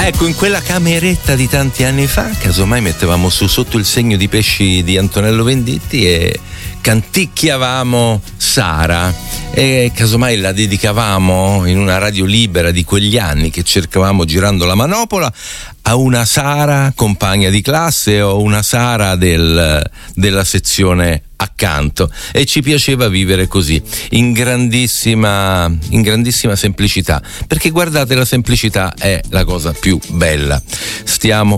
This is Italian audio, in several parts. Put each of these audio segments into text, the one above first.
Ecco, in quella cameretta di tanti anni fa, casomai mettevamo su Sotto il segno di pesci di Antonello Venditti e canticchiavamo Sara, e casomai la dedicavamo in una radio libera di quegli anni che cercavamo girando la manopola a una Sara compagna di classe o una Sara della sezione accanto, e ci piaceva vivere così, in grandissima semplicità, perché guardate, la semplicità è la cosa più bella. Stiamo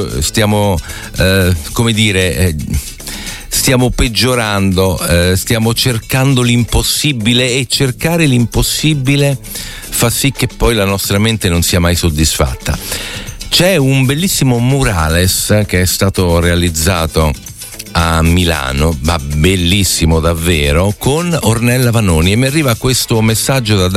peggiorando, stiamo cercando l'impossibile, e cercare l'impossibile fa sì che poi la nostra mente non sia mai soddisfatta. C'è un bellissimo murales che è stato realizzato a Milano, ma bellissimo davvero, con Ornella Vanoni, e mi arriva questo messaggio da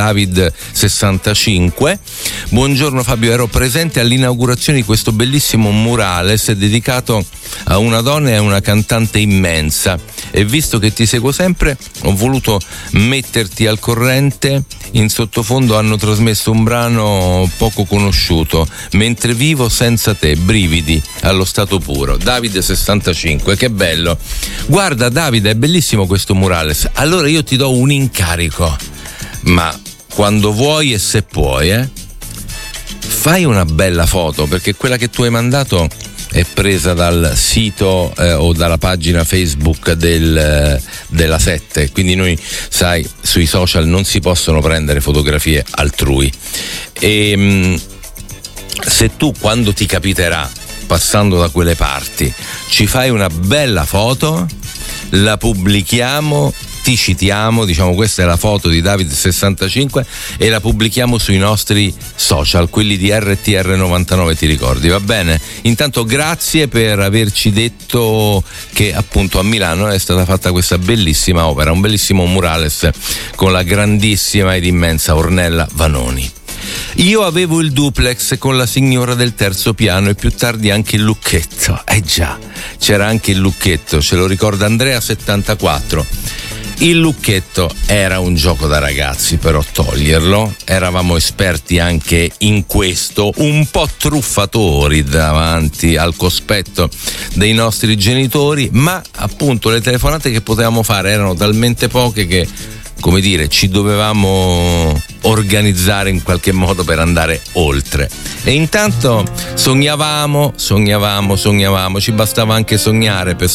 David65. Buongiorno Fabio, ero presente all'inaugurazione di questo bellissimo murales dedicato a una donna e a una cantante immensa, e visto che ti seguo sempre ho voluto metterti al corrente. In sottofondo hanno trasmesso un brano poco conosciuto, Mentre vivo senza te, brividi allo stato puro. Davide65, che bello. Guarda Davide, è bellissimo questo murales. Allora io ti do un incarico, ma quando vuoi e se puoi, fai una bella foto, perché quella che tu hai mandato è presa dal sito o dalla pagina Facebook della 7, quindi noi, sai, sui social non si possono prendere fotografie altrui, e se tu, quando ti capiterà passando da quelle parti, ci fai una bella foto, la pubblichiamo, ti citiamo, diciamo questa è la foto di David65, e la pubblichiamo sui nostri social, quelli di RTR99, ti ricordi, va bene? Intanto grazie per averci detto che appunto a Milano è stata fatta questa bellissima opera, un bellissimo murales con la grandissima ed immensa Ornella Vanoni. Io avevo il duplex con la signora del terzo piano e più tardi anche il lucchetto. Già, c'era anche il lucchetto, ce lo ricorda Andrea74. Il lucchetto era un gioco da ragazzi, però toglierlo, eravamo esperti anche in questo, un po' truffatori davanti al cospetto dei nostri genitori, ma appunto le telefonate che potevamo fare erano talmente poche che, come dire, ci dovevamo organizzare in qualche modo per andare oltre. E intanto sognavamo, ci bastava anche sognare per